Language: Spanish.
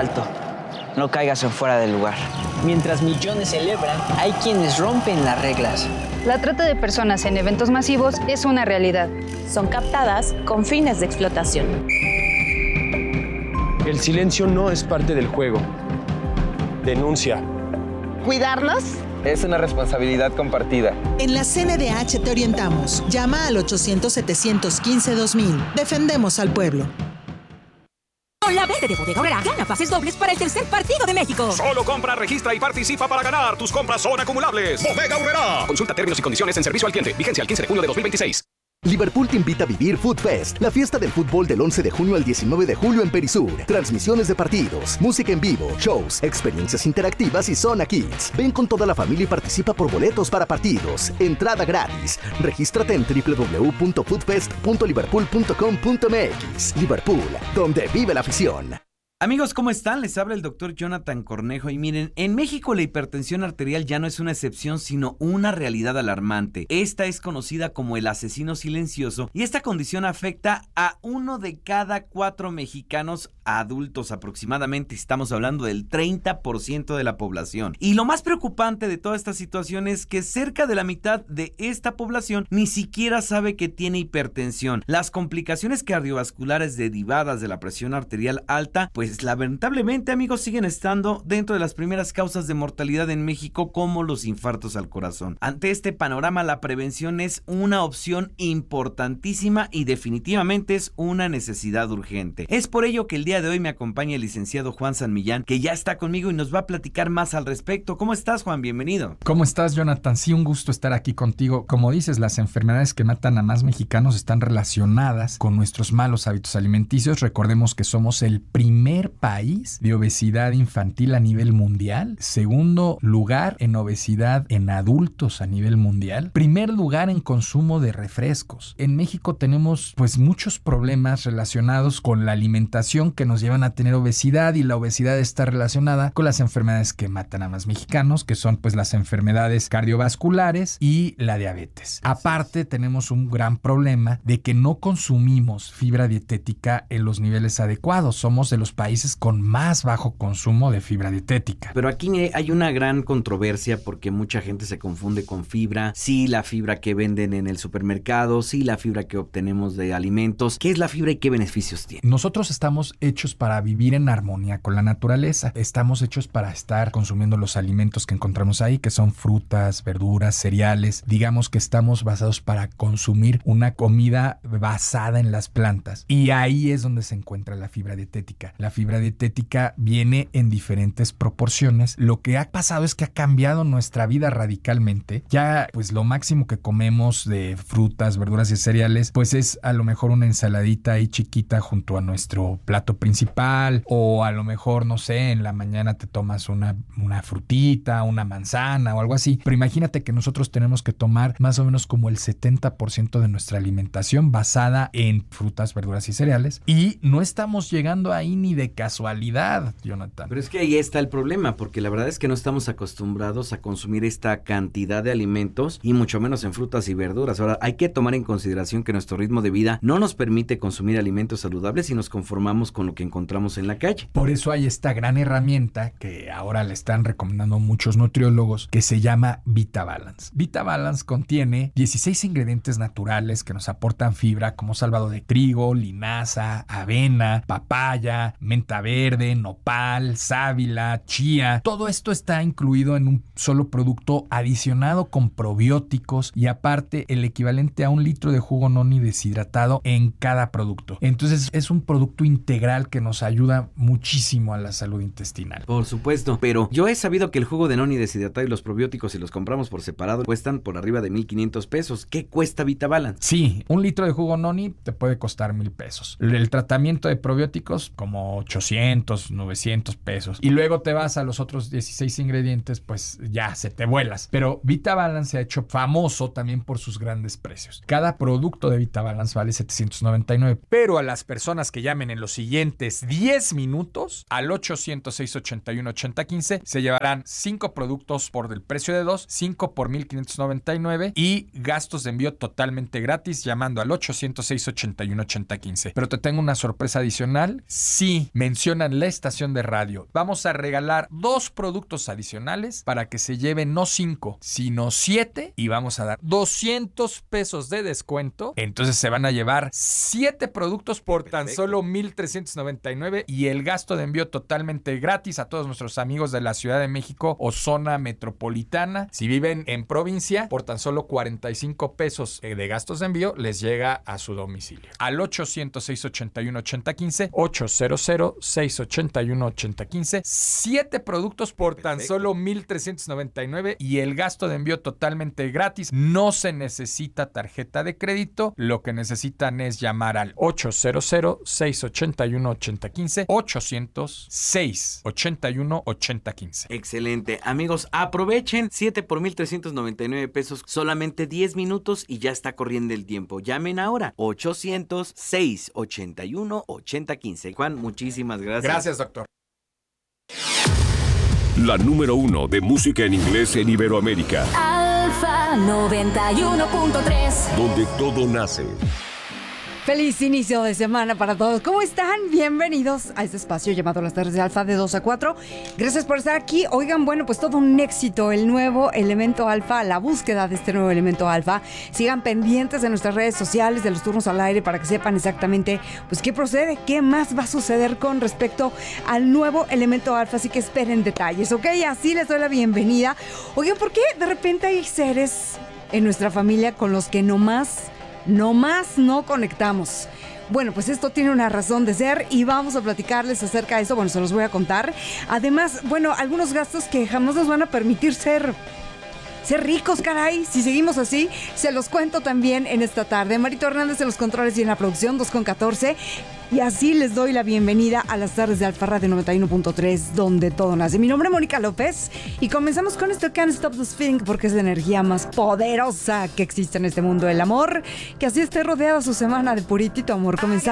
Alto. No caigas en fuera del lugar. Mientras millones celebran, hay quienes rompen las reglas. La trata de personas en eventos masivos es una realidad. Son captadas con fines de explotación. El silencio no es parte del juego. Denuncia. ¿Cuidarlos? Es una responsabilidad compartida. En la CNDH te orientamos. Llama al 800-715-2000. Defendemos al pueblo. Con la verde de Bodega Aurrerá, gana pases dobles para el tercer partido de México. Solo compra, registra y participa para ganar. Tus compras son acumulables. Bodega Aurrerá. Consulta términos y condiciones en servicio al cliente. Vigencia el 15 de junio de 2026. Liverpool te invita a vivir Food Fest, la fiesta del fútbol del 11 de junio al 19 de julio en Perisur. Transmisiones de partidos, música en vivo, shows, experiencias interactivas y Zona Kids. Ven con toda la familia y participa por boletos para partidos. Entrada gratis. Regístrate en www.foodfest.liverpool.com.mx. Liverpool, donde vive la afición. Amigos, ¿cómo están? Les habla el doctor Jonathan Cornejo y miren, en México la hipertensión arterial ya no es una excepción, sino una realidad alarmante. Esta es conocida como el asesino silencioso y esta condición afecta a 1 de cada 4 mexicanos adultos aproximadamente. Estamos hablando del 30% de la población. Y lo más preocupante de toda esta situación es que cerca de la mitad de esta población ni siquiera sabe que tiene hipertensión. Las complicaciones cardiovasculares derivadas de la presión arterial alta, pues lamentablemente, amigos, siguen estando dentro de las primeras causas de mortalidad en México, como los infartos al corazón. Ante este panorama, la prevención es una opción importantísima y definitivamente es una necesidad urgente. Es por ello que el día de hoy me acompaña el licenciado Juan San Millán, que ya está conmigo y nos va a platicar más al respecto. ¿Cómo estás, Juan? Bienvenido. ¿Cómo estás, Jonathan? Sí, un gusto estar aquí contigo. Como dices, las enfermedades que matan a más mexicanos están relacionadas con nuestros malos hábitos alimenticios. Recordemos que somos el primer país de obesidad infantil a nivel mundial, segundo lugar en obesidad en adultos a nivel mundial, primer lugar en consumo de refrescos. En México tenemos pues muchos problemas relacionados con la alimentación que nos llevan a tener obesidad, y la obesidad está relacionada con las enfermedades que matan a más mexicanos, que son pues las enfermedades cardiovasculares y la diabetes. Aparte, tenemos un gran problema de que no consumimos fibra dietética en los niveles adecuados. Somos de los países con más bajo consumo de fibra dietética. Pero aquí hay una gran controversia porque mucha gente se confunde con fibra. Sí, la fibra que venden en el supermercado, sí, la fibra que obtenemos de alimentos. ¿Qué es la fibra y qué beneficios tiene? Nosotros estamos hechos para vivir en armonía con la naturaleza. Estamos hechos para estar consumiendo los alimentos que encontramos ahí, que son frutas, verduras, cereales. Digamos que estamos basados para consumir una comida basada en las plantas. Y ahí es donde se encuentra la fibra dietética. La fibra dietética viene en diferentes proporciones. Lo que ha pasado es que ha cambiado nuestra vida radicalmente. Ya pues lo máximo que comemos de frutas, verduras y cereales pues es a lo mejor una ensaladita ahí chiquita junto a nuestro plato principal, o a lo mejor, no sé, en la mañana te tomas una frutita, una manzana o algo así. Pero imagínate que nosotros tenemos que tomar más o menos como el 70% de nuestra alimentación basada en frutas, verduras y cereales, y no estamos llegando ahí ni de casualidad, Jonathan. Pero es que ahí está el problema, porque la verdad es que no estamos acostumbrados a consumir esta cantidad de alimentos, y mucho menos en frutas y verduras. Ahora, hay que tomar en consideración que nuestro ritmo de vida no nos permite consumir alimentos saludables y nos conformamos con lo que encontramos en la calle. Por eso hay esta gran herramienta que ahora le están recomendando muchos nutriólogos, que se llama VitaBalance. VitaBalance contiene 16 ingredientes naturales que nos aportan fibra, como salvado de trigo, linaza, avena, papaya, menta verde, nopal, sábila, chía. Todo esto está incluido en un solo producto, adicionado con probióticos y aparte el equivalente a 1 litro de jugo noni deshidratado en cada producto. Entonces es un producto integral que nos ayuda muchísimo a la salud intestinal. Por supuesto, pero yo he sabido que el jugo de noni deshidratado y los probióticos, si los compramos por separado, cuestan por arriba de 1,500 pesos. ¿Qué cuesta VitaBalance? Sí, 1 litro de jugo noni te puede costar 1,000 pesos. El tratamiento de probióticos como 800, 900 pesos. Y luego te vas a los otros 16 ingredientes, pues ya se te vuelas. Pero VitaBalance se ha hecho famoso también por sus grandes precios. Cada producto de VitaBalance vale $799. Pero a las personas que llamen en los siguientes 10 minutos al 800-681-8015 se llevarán 5 productos por el precio de 2, 5 por $1,599 y gastos de envío totalmente gratis llamando al 800-681-8015. Pero te tengo una sorpresa adicional. Si mencionan la estación de radio, vamos a regalar 2 productos adicionales para que se lleven no 5, sino 7 y vamos a dar 200 pesos de descuento. Entonces se van a llevar 7 productos por tan solo 1,399 y el gasto de envío totalmente gratis a todos nuestros amigos de la Ciudad de México o zona metropolitana. Si viven en provincia, por tan solo 45 pesos de gastos de envío les llega a su domicilio. Al 800-681-8015, 800-681-8015, 7 productos por tan solo 1,399 y el gasto de envío totalmente gratis. No se necesita tarjeta de crédito, lo que necesitan es llamar al 800-681-8015, 800-681-8015. Excelente. Amigos, aprovechen 7 por 1,399 pesos, solamente 10 minutos y ya está corriendo el tiempo. Llamen ahora, 800-681-8015. Juan, muchísimas gracias. Gracias, doctor. La número 1 de música en inglés en Iberoamérica. Alfa 91.3. Donde todo nace. Feliz inicio de semana para todos. ¿Cómo están? Bienvenidos a este espacio llamado Las Tardes de Alfa de 2 a 4. Gracias por estar aquí. Oigan, bueno, pues todo un éxito, el nuevo elemento alfa, la búsqueda de este nuevo elemento alfa. Sigan pendientes de nuestras redes sociales, de los turnos al aire, para que sepan exactamente pues qué procede, qué más va a suceder con respecto al nuevo elemento alfa. Así que esperen detalles, ¿ok? Así les doy la bienvenida. Oigan, ¿por qué de repente hay seres en nuestra familia con los que nomás no conectamos? Bueno, pues esto tiene una razón de ser y vamos a platicarles acerca de eso. Bueno, se los voy a contar. Además, bueno, algunos gastos que jamás nos van a permitir ser ricos, caray. Si seguimos así, se los cuento también en esta tarde. Marito Hernández en los controles y en la producción, 2:14. Y así les doy la bienvenida a las tardes de Alfa Radio 91.3, donde todo nace. Mi nombre es Mónica López y comenzamos con esto Can't Stop This Feeling, porque es la energía más poderosa que existe en este mundo del amor. Que así esté rodeada su semana de puritito amor. Comenzamos.